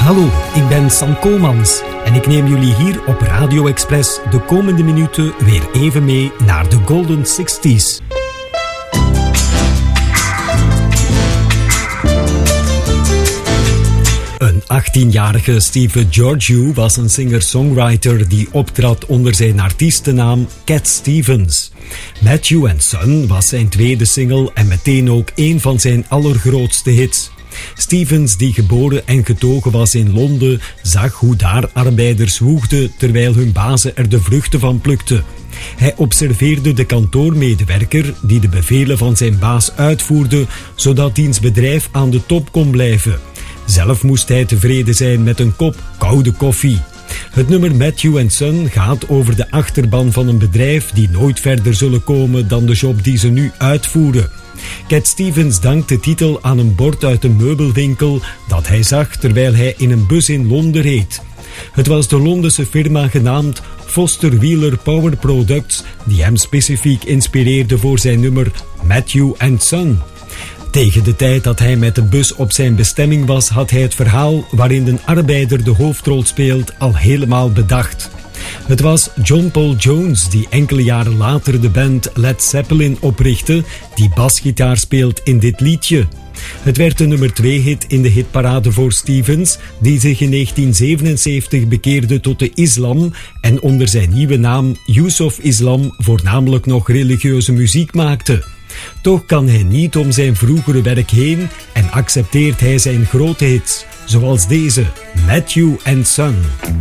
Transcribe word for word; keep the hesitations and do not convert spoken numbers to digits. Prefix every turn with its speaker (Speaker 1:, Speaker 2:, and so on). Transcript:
Speaker 1: Hallo, ik ben Sam Koolmans en ik neem jullie hier op Radio Express de komende minuten weer even mee naar de Golden zestig's. Een achttienjarige Steve Georgiou was een singer-songwriter die optrad onder zijn artiestennaam Cat Stevens. Matthew and Son was zijn tweede single en meteen ook een van zijn allergrootste hits. Stevens, die geboren en getogen was in Londen, zag hoe daar arbeiders woegden terwijl hun bazen er de vruchten van plukten. Hij observeerde de kantoormedewerker die de bevelen van zijn baas uitvoerde, zodat diens bedrijf aan de top kon blijven. Zelf moest hij tevreden zijn met een kop koude koffie. Het nummer Matthew and Son gaat over de achterban van een bedrijf die nooit verder zullen komen dan de job die ze nu uitvoeren. Cat Stevens dankt de titel aan een bord uit een meubelwinkel dat hij zag terwijl hij in een bus in Londen reed. Het was de Londense firma genaamd Foster Wheeler Power Products die hem specifiek inspireerde voor zijn nummer Matthew and Son. Tegen de tijd dat hij met de bus op zijn bestemming was, had hij het verhaal waarin een arbeider de hoofdrol speelt al helemaal bedacht. Het was John Paul Jones die enkele jaren later de band Led Zeppelin oprichtte, die basgitaar speelt in dit liedje. Het werd de nummer twee hit in de hitparade voor Stevens, die zich in negentien zevenenzeventig bekeerde tot de islam en onder zijn nieuwe naam Yusuf Islam voornamelijk nog religieuze muziek maakte. Toch kan hij niet om zijn vroegere werk heen en accepteert hij zijn grote hits, zoals deze, Matthew and Son.